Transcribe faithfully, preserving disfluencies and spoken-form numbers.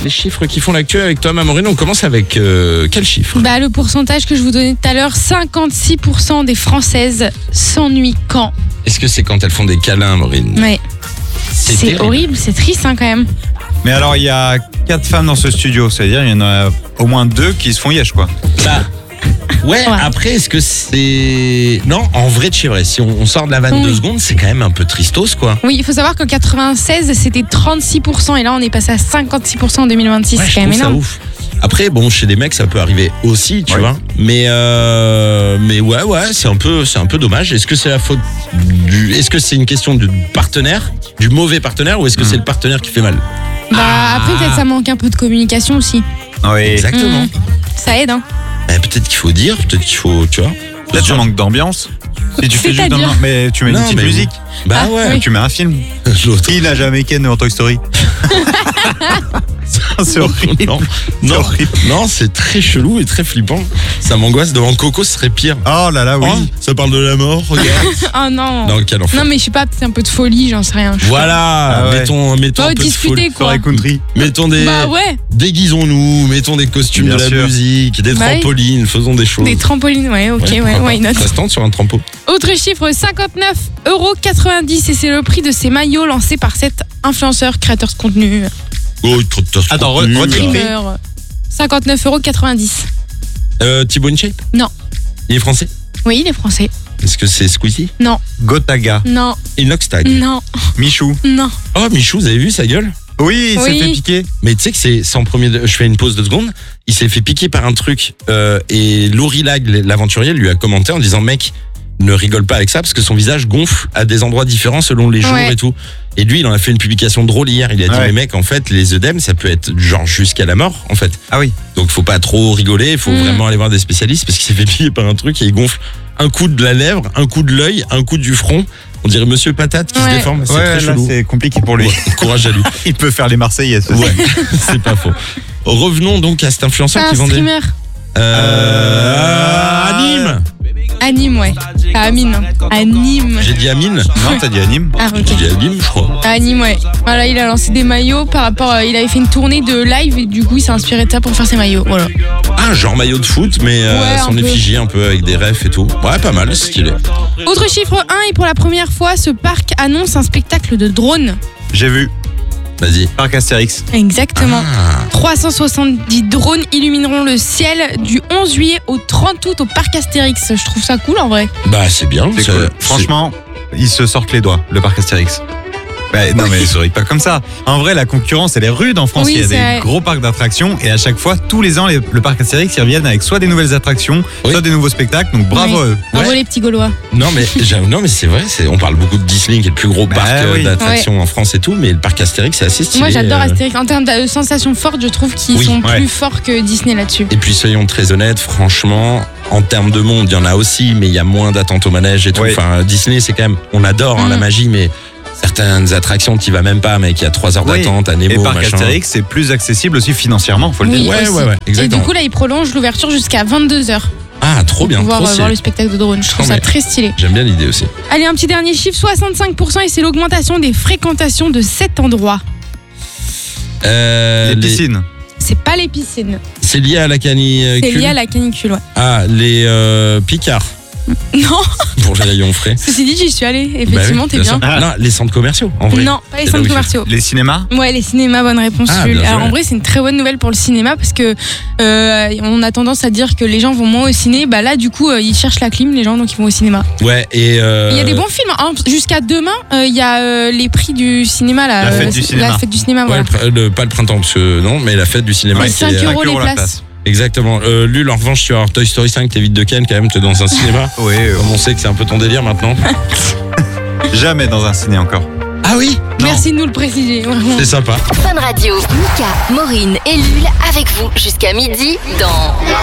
des chiffres qui font l'actu avec toi, Amaury. On commence avec euh, quel chiffre? Bah, le pourcentage que je vous donnais tout à l'heure, cinquante-six pour cent des Françaises s'ennuient quand? Est-ce que c'est quand elles font des câlins, Amaury? Ouais. C'est C'est terrible. horrible, c'est triste hein, quand même. Mais alors, il y a quatre femmes dans ce studio, c'est-à-dire il y en a au moins deux qui se font yesh, quoi. Bah, ouais, Ouais. après, est-ce que c'est... Non, en vrai de chez vrai, si on, on sort de la vanne Oui. deux secondes, c'est quand même un peu tristos, quoi. Oui, il faut savoir qu'en quatre-vingt-seize, c'était trente-six pour cent et là, on est passé à cinquante-six pour cent en deux mille vingt-six. Ouais, c'est je quand même trouve ça énorme. ouf. Après, bon, chez des mecs, ça peut arriver aussi, tu Ouais. vois. Mais, euh, mais ouais, ouais, c'est un peu, c'est un peu dommage. Est-ce que c'est la faute du, est-ce que c'est une question du partenaire, du mauvais partenaire, ou est-ce que c'est le partenaire qui fait mal? Bah, Ah. après, peut-être ça manque un peu de communication aussi. Oui. Exactement. Mhm. Ça aide, hein. Bah, peut-être qu'il faut dire, peut-être qu'il faut, tu vois. Peut-être ça manque d'ambiance. Si tu fais juste C'est-à-dire un... Mais tu mets Non, une petite mais- musique. Bah Ah, ouais. oui. Tu mets un film. L'autre. Qui n'a jamais Ken dans Toy Story? C'est horrible. Non, C'est non, horrible. non, c'est très chelou et très flippant. Ça m'angoisse. Devant Coco, ce serait pire. Oh là là, oui. Oh, ça parle de la mort, regarde. Oh non. Non, quel enfer. Non, mais je sais pas, peut-être un peu de folie, j'en sais rien. Voilà, Ah ouais. mettons, mettons Bah, un peu de discuter folie. quoi. Soirée country. Mettons des, Bah ouais, déguisons-nous, mettons des costumes Bien de la sûr. musique, des Bah oui. trampolines, faisons des choses. des trampolines, ouais, ok, ouais, pourquoi why pas. not. Ça se tente sur un trampo. Autre chiffre, cinquante-neuf euros quatre-vingt-dix et c'est le prix de ces maillots lancés par cet influenceur créateur de contenu. Oh, trop de tos- Attends, contenu, re- là. redis. Streamer. cinquante-neuf euros quatre-vingt-dix. Euh, Thibaut InShape? Non. Il est français? Oui, il est français. Est-ce que c'est Squeezie? Non, Gotaga. non, Inoxtag. non, Michou. non. Oh, Michou, vous avez vu sa gueule? Oui, il s'est Oui. fait piquer. Mais tu sais que c'est sans premier. de- Je fais une pause de secondes. Il s'est fait piquer par un truc euh, et Laurie Lag, l'aventurier, lui a commenté en disant mec, ne rigole pas avec ça parce que son visage gonfle à des endroits différents selon les jours Ouais. et tout. Et lui, il en a fait une publication drôle hier. Il a dit Ouais. mais mec, en fait, les œdèmes, ça peut être genre jusqu'à la mort, en fait. Ah oui. Donc faut pas trop rigoler. Il faut Mm. vraiment aller voir des spécialistes parce qu'il s'est fait piquer par un truc et il gonfle un coup de la lèvre, un coup de l'œil, un coup du front. On dirait Monsieur Patate qui Ouais. se déforme. C'est Ouais, très là, chelou. c'est compliqué pour lui. Ouais, courage à lui. Il peut faire les Marseillaises. Ouais, c'est pas faux. Revenons donc à cet influenceur Un qui vendait. streamer. Euh, Anime. Anime, ouais. Pas Amine. Anime. J'ai dit Amine. Non, t'as dit anime. Ah, ok. J'ai dit Anime, je crois. Anime, ouais. Voilà, il a lancé des maillots par rapport. à- il avait fait une tournée de live et du coup, il s'est inspiré de ça pour faire ses maillots. Voilà. Ah, genre maillot de foot, mais euh, Ouais, un son peu. effigie un peu avec des refs et tout. Ouais, pas mal, stylé. Autre chiffre un, et pour la première fois, ce parc annonce un spectacle de drone. J'ai vu. Vas-y. Parc Astérix. Exactement. Ah, trois cent soixante-dix drones illumineront le ciel du onze juillet au trente août au parc Astérix. Je trouve ça cool en vrai. bah c'est bien. C'est ça- cool. c'est- Franchement, ils se sortent les doigts, le parc Astérix. Bah, non, mais souris pas comme ça. En vrai, la concurrence, elle est rude en France. Oui, Il y a c'est des vrai. gros parcs d'attractions et à chaque fois, tous les ans, les- le parc Astérix, ils reviennent avec soit des nouvelles attractions, Oui. soit des nouveaux spectacles. Donc bravo Oui. à eux. Bravo Ouais. les petits Gaulois. Non mais j'avoue, non mais c'est vrai. C'est, on parle beaucoup de Disney qui est le plus gros Bah parc euh, oui. d'attractions en France et tout, mais le parc Astérix c'est assez stylé. Moi j'adore euh. Astérix. En termes de sensations fortes, je trouve qu'ils Oui, sont ouais. plus forts que Disney là-dessus. Et puis soyons très honnêtes, franchement, en termes de monde, il y en a aussi, mais il y a moins d'attentes au manège et tout. Oui. Enfin, Disney, c'est quand même, on adore hein, Mm. la magie, mais certaines attractions, t'y vas même pas, mec. Il y a trois heures Oui. d'attente à Et Nemo, parc machin. Astérix, c'est plus accessible aussi financièrement, faut le Oui, dire. Ouais, aussi. ouais, ouais, Et exactement. du coup là, ils prolongent l'ouverture jusqu'à vingt-deux heures Ah, trop pour bien, pouvoir trop euh, voir stylé. le spectacle de drone. Je trouve Non, ça mais- très stylé. J'aime bien l'idée aussi. Allez, un petit dernier chiffre, soixante-cinq pour cent et c'est l'augmentation des fréquentations de cet endroit. Euh, Les piscines. C'est pas les piscines, C'est lié à la canicule. c'est lié à la canicule, ouais. Ah, les euh, Picards Non, pour les rayons frais. ceci dit, j'y suis allée. Effectivement, Bah oui, t'es sûr. bien. Ah. Non, les centres commerciaux, en vrai. Non, pas les C'est là où centres il fait- commerciaux. Les cinémas. Ouais, les cinémas, bonne réponse. Ah, Jules. bien Alors joué. en vrai, c'est une très bonne nouvelle pour le cinéma parce que euh, on a tendance à dire que les gens vont moins au ciné. Bah là, du coup, euh, ils cherchent la clim, les gens, donc ils vont au cinéma. Ouais, et. euh, Il y a des bons films. hein. Jusqu'à demain, euh, il y a euh, les prix du cinéma là. La fête euh, du La cinéma. fête du cinéma, Ouais, voilà. le pr- le- pas le printemps, parce que non, mais la fête du cinéma. Ouais, qui cinq est, euh, euros les euros la places. Exactement. Euh, Lul, en revanche, tu vas avoir Toy Story cinq, t'évites de Ken quand même, t'es dans un cinéma. Oui, euh, Comme on sait que c'est un peu ton délire maintenant. jamais dans un ciné encore. Ah oui, Merci de nous le préciser. Vraiment. c'est sympa. Fun Radio, Mika, Maureen et Lul avec vous jusqu'à midi dans